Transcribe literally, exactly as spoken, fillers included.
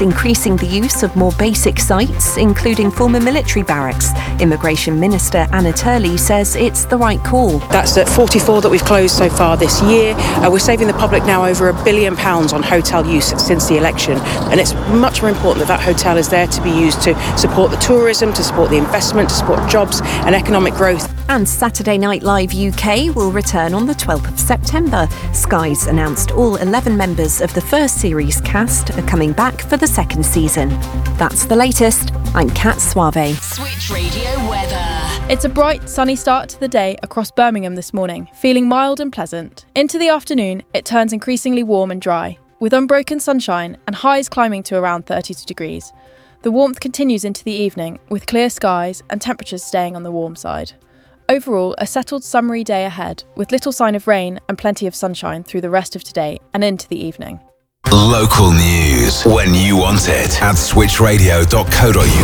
increasing the use of more basic sites, including former military barracks. Immigration Minister Anna Turley says it's the right call. That's at forty-four that we've closed so far this year. Uh, we're saving the public now over a billion pounds on hotel use since the election. And it's much more important that that hotel is there to be used to support the tourism, to support the investment, to support jobs and economic growth. And Saturday Night Live U K will return on the twelfth of September. Sky's announced all eleven members of the first series cast are coming back for the second season. That's the latest. I'm Kat Suave. Switch Radio weather. It's a bright, sunny start to the day across Birmingham this morning, feeling mild and pleasant. Into the afternoon, it turns increasingly warm and dry, with unbroken sunshine and highs climbing to around thirty-two degrees. The warmth continues into the evening, with clear skies and temperatures staying on the warm side. Overall, a settled summery day ahead, with little sign of rain and plenty of sunshine through the rest of today and into the evening. Local news when you want it at switch radio dot co dot uk.